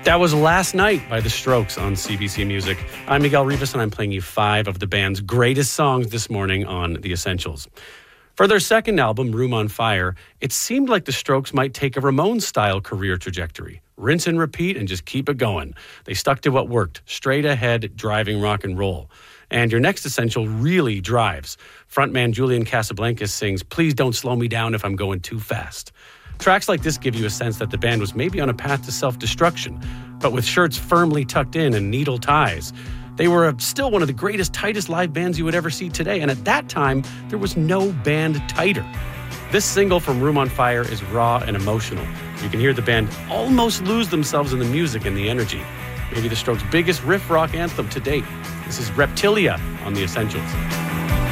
That was Last Night by The Strokes on CBC Music. I'm Miguel Rivas, and I'm playing you 5 of the band's greatest songs this morning on The Essentials. For their second album, Room on Fire, it seemed like The Strokes might take a Ramones-style career trajectory. Rinse and repeat and just keep it going. They stuck to what worked, straight ahead, driving rock and roll. And your next essential really drives. Frontman Julian Casablancas sings, "Please don't slow me down if I'm going too fast." Tracks like this give you a sense that the band was maybe on a path to self-destruction, but with shirts firmly tucked in and needle ties. They were still one of the greatest, tightest live bands you would ever see today, and at that time, there was no band tighter. This single from Room on Fire is raw and emotional. You can hear the band almost lose themselves in the music and the energy. Maybe the Strokes' biggest riff rock anthem to date. This is Reptilia on The Essentials.